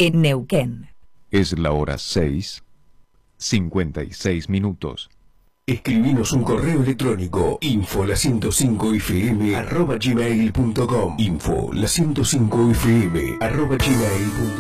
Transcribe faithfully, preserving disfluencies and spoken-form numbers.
en Neuquén. Es la hora seis, cincuenta y seis minutos. Escribinos un correo electrónico info la ciento cinco f m arroba gmail punto com info la ciento cinco f m arroba gmail punto com